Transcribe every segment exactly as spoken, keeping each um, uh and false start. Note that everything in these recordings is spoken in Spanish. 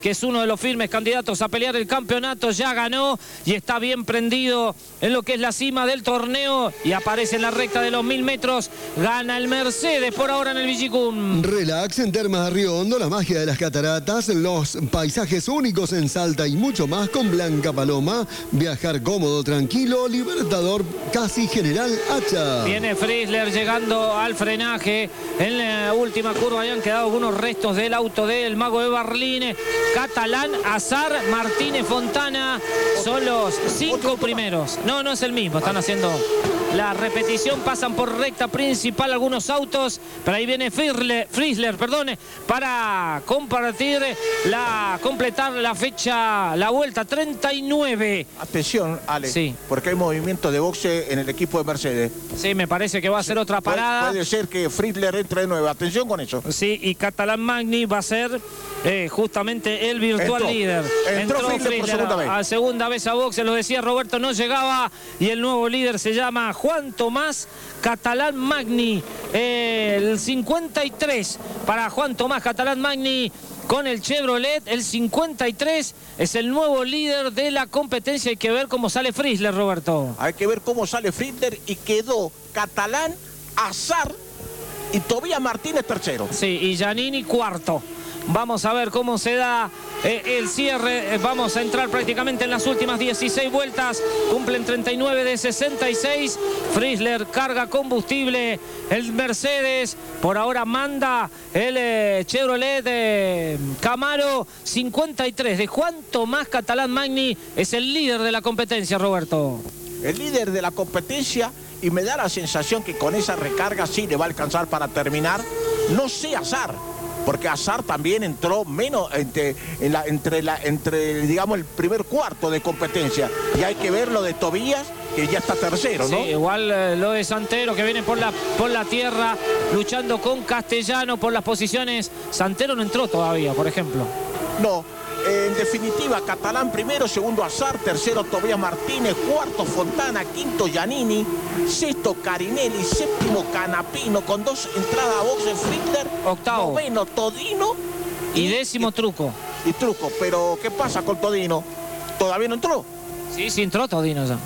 que es uno de los firmes candidatos a pelear el campeonato, ya ganó y está bien prendido en lo que es la cima del torneo y aparece en la recta de los mil metros, gana el Mercedes por ahora en el Villicum. Relax en Termas de Río Hondo, la magia de las cataratas, los paisajes únicos en Salta y mucho más con Blanca Paloma, viajar cómodo, tranquilo, Libertador, casi General Hacha. Viene Friesler llegando al frenaje, en la última curva habían quedado algunos restos del auto del Mago de Berlín. Catalán, Azar, Martínez, Fontana, son los cinco primeros. No, no es el mismo, están haciendo la repetición, pasan por recta principal algunos autos, pero ahí viene Friesler, Friesler, perdón, para compartir, la, completar la fecha, la vuelta treinta y nueve. Atención, Ale, sí, porque hay movimiento de boxe en el equipo de Mercedes. Sí, me parece que va a ser otra parada. Puede, puede ser que Friesler entre de nuevo, atención con eso. Sí, y Catalán Magni va a ser eh, justamente el virtual entró, líder. Entró, entró Friesler por segunda vez. A segunda vez a boxe, lo decía Roberto, no llegaba y el nuevo líder se llama Juan Tomás Catalán Magni, eh, el cincuenta y tres para Juan Tomás Catalán Magni con el Chevrolet, el cincuenta y tres es el nuevo líder de la competencia. Hay que ver cómo sale Friesler, Roberto. Hay que ver cómo sale Friesler y quedó Catalán, Azar y Tobías Martínez tercero. Sí, y Giannini cuarto. Vamos a ver cómo se da eh, el cierre. Vamos a entrar prácticamente en las últimas dieciséis vueltas. Cumplen treinta y nueve de sesenta y seis. Friesler carga combustible. El Mercedes por ahora manda el eh, Chevrolet de Camaro. cincuenta y tres de Juan Tomás Catalán Magni. Es el líder de la competencia, Roberto. El líder de la competencia, y me da la sensación que con esa recarga sí le va a alcanzar para terminar. No sé, Azar, porque Azar también entró menos entre, en la, entre, la, entre, digamos, el primer cuarto de competencia. Y hay que ver lo de Tobías, que ya está tercero, ¿no? Sí, igual eh, lo de Santero, que viene por la, por la tierra, luchando con Castellano por las posiciones. Santero no entró todavía, por ejemplo. No, eh, en definitiva, Catalán primero, segundo Azar, tercero Tobías Martínez, cuarto Fontana, quinto Giannini, sexto Carinelli, séptimo Canapino, con dos entradas a boxe Friesler, octavo, noveno Todino y, y décimo y, Truco. Y Truco, pero ¿qué pasa con Todino? ¿Todavía no entró? Sí, sí entró Todino ya.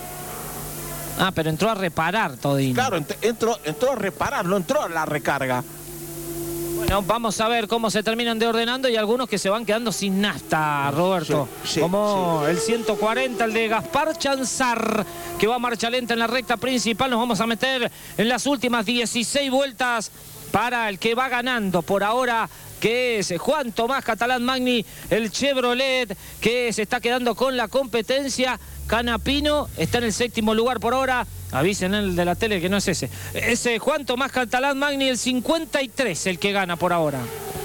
Ah, pero entró a reparar Todino. Claro, entró, entró a reparar, no entró a la recarga. Bueno, vamos a ver cómo se terminan de ordenando y algunos que se van quedando sin nafta, Roberto. Sí, sí, como sí. El ciento cuarenta, el de Gaspar Chanzar, que va a marcha lenta en la recta principal. Nos vamos a meter en las últimas dieciséis vueltas para el que va ganando por ahora, que es Juan Tomás Catalán Magni, el Chevrolet, que se está quedando con la competencia. Canapino está en el séptimo lugar por ahora. Avisen el de la tele que no es ese. Ese Juan Tomás Catalán Magni, el cincuenta y tres, el que gana por ahora.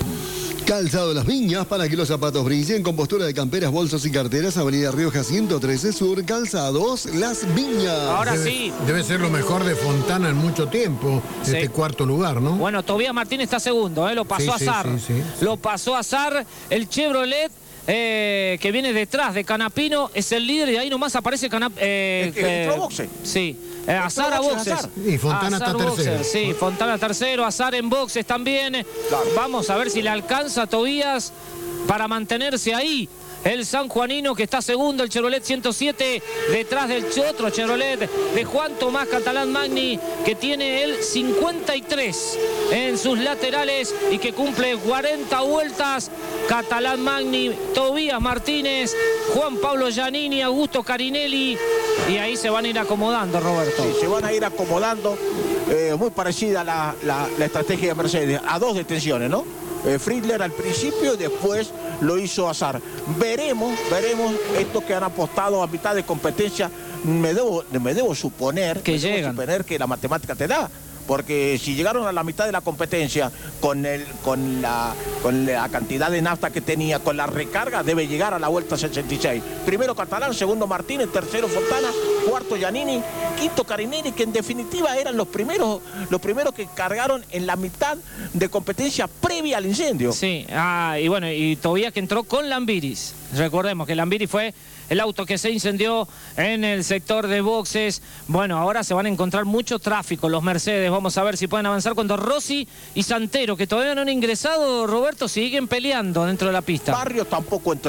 Calzado Las Viñas, para que los zapatos brillen, con postura de camperas, bolsos y carteras, Avenida Rioja ciento trece Sur, Calzados Las Viñas. Ahora debe, sí. Debe ser lo mejor de Fontana en mucho tiempo, sí. Este cuarto lugar, ¿no? Bueno, Tobías Martínez está segundo, ¿eh? Lo pasó sí, a Azar. Sí, sí, sí. Lo pasó a Azar, el Chevrolet. Eh, que viene detrás de Canapino, es el líder y ahí nomás aparece Canap... Eh, es que entró boxe. Sí, eh, Azar a boxes. Y Fontana Azar está boxer, tercero. sí, Fontana tercero, Azar en boxes también. Claro. Vamos a ver si le alcanza a Tobías para mantenerse ahí. El sanjuanino que está segundo, el Chevrolet ciento siete, detrás del otro Chevrolet de Juan Tomás Catalán Magni, que tiene el cincuenta y tres en sus laterales y que cumple cuarenta vueltas. Catalán Magni, Tobías Martínez, Juan Pablo Giannini, Augusto Carinelli, y ahí se van a ir acomodando, Roberto. Sí, se van a ir acomodando, eh, muy parecida la, la, la estrategia de Mercedes, a dos detenciones, ¿no? Eh, Friesler al principio y después lo hizo Azar. Veremos, veremos estos que han apostado a mitad de competencia. Me debo, me debo suponer que me debo llegan. suponer que la matemática te da. Porque si llegaron a la mitad de la competencia con, el, con, la, con la cantidad de nafta que tenía, con la recarga, debe llegar a la vuelta sesenta y seis. Primero Catalán, segundo Martínez, tercero Fontana, cuarto Giannini, quinto Carinelli, que en definitiva eran los primeros, los primeros que cargaron en la mitad de competencia previa al incendio. Sí, ah, y bueno, y Tobías que entró con Lambiris. Recordemos que Lambiris fue el auto que se incendió en el sector de boxes. Bueno, ahora se van a encontrar mucho tráfico los Mercedes. Vamos a ver si pueden avanzar cuando Rossi y Santero, que todavía no han ingresado, Roberto, siguen peleando dentro de la pista. Barrios tampoco entró.